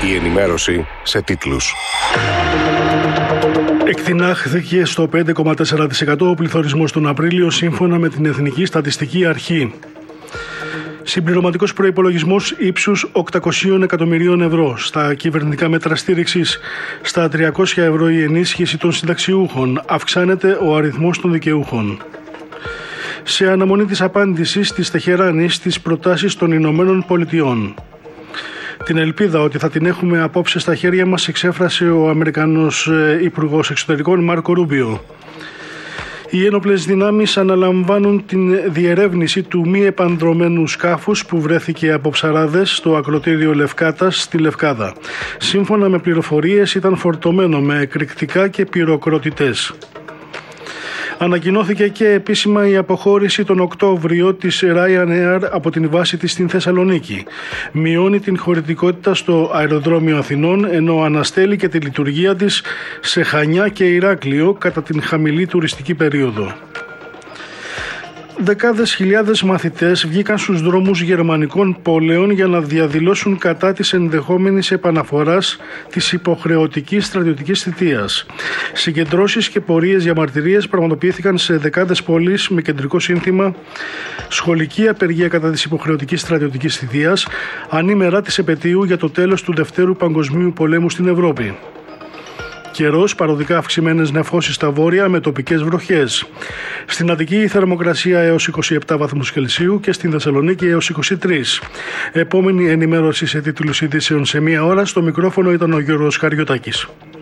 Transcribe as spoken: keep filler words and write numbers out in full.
Η ενημέρωση σε τίτλους. Εκτινάχθηκε στο πέντε κόμμα τέσσερα τοις εκατό ο πληθωρισμός τον Απρίλιο σύμφωνα με την Εθνική Στατιστική Αρχή. Συμπληρωματικός προϋπολογισμός ύψους οκτακόσια εκατομμυρίων ευρώ. Στα κυβερνητικά μέτρα στήριξης, στα τριακόσια ευρώ η ενίσχυση των συνταξιούχων. Αυξάνεται ο αριθμός των δικαιούχων. Σε αναμονή της απάντησης της Τεχεράνης στις προτάσεις των Ηνωμένων Πολιτειών. Την ελπίδα ότι θα την έχουμε απόψε στα χέρια μας εξέφρασε ο Αμερικανός Υπουργός Εξωτερικών Μάρκο Ρούμπιο. Οι ένοπλες δυνάμεις αναλαμβάνουν την διερεύνηση του μη επανδρωμένου σκάφους που βρέθηκε από ψαράδες στο ακροτήριο Λευκάτας στη Λευκάδα. Σύμφωνα με πληροφορίες ήταν φορτωμένο με εκρηκτικά και πυροκροτητές. Ανακοινώθηκε και επίσημα η αποχώρηση τον Οκτώβριο της Ryanair από την βάση της στην Θεσσαλονίκη. Μειώνει την χωρητικότητα στο αεροδρόμιο Αθηνών, ενώ αναστέλει και τη λειτουργία της σε Χανιά και Ηράκλειο κατά την χαμηλή τουριστική περίοδο. Δεκάδες χιλιάδες μαθητές βγήκαν στους δρόμους γερμανικών πόλεων για να διαδηλώσουν κατά της ενδεχόμενης επαναφοράς της υποχρεωτικής στρατιωτικής θητείας. Συγκεντρώσεις και πορείες διαμαρτυρίες πραγματοποιήθηκαν σε δεκάδες πόλεις με κεντρικό σύνθημα «Σχολική απεργία κατά της υποχρεωτικής στρατιωτικής θητείας, ανήμερα της επετείου για το τέλος του Δευτέρου Παγκοσμίου Πολέμου στην Ευρώπη». Καιρός, παροδικά αυξημένες νεφώσεις στα βόρεια με τοπικές βροχές. Στην Αττική η θερμοκρασία έως είκοσι επτά βαθμούς Κελσίου και στην Θεσσαλονίκη έως είκοσι τρία. Επόμενη ενημέρωση σε τίτλους ειδήσεων σε μία ώρα. Στο μικρόφωνο ήταν ο Γιώργος Καριωτάκης.